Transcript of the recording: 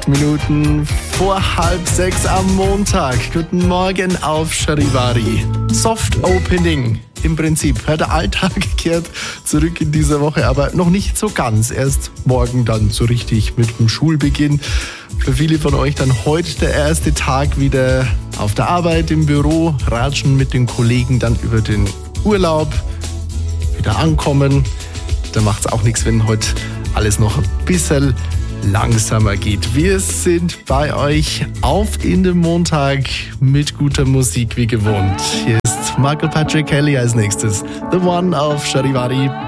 8 Minuten vor 5:30 am Montag. Guten Morgen auf Charivari. Soft Opening. Im Prinzip. Der Alltag kehrt zurück in dieser Woche, aber noch nicht so ganz. Erst morgen dann so richtig mit dem Schulbeginn. Für viele von euch dann heute der erste Tag wieder auf der Arbeit, im Büro, ratschen mit den Kollegen dann über den Urlaub, wieder ankommen. Da macht es auch nichts, wenn heute alles noch ein bisschen langsamer geht. Wir sind bei euch auf in den Montag mit guter Musik wie gewohnt. Hier ist Michael Patrick Kelly als nächstes. The One auf Charivari.